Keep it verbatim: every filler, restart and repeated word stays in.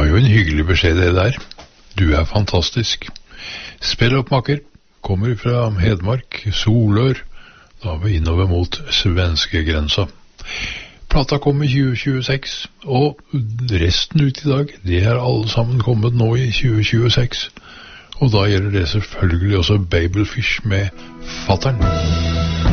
jo en hyggelig beskjed det der. Du er fantastisk. Spelloppmaker kommer fra Hedmark, Solør, da er vi innover mot svenskegrensa. Plata kom i tjue tjueseks, og resten ut i dag, det er alle sammen kommet nå i tjue tjueseks. Og da gjelder det selvfølgelig også Babelfish med Fattern.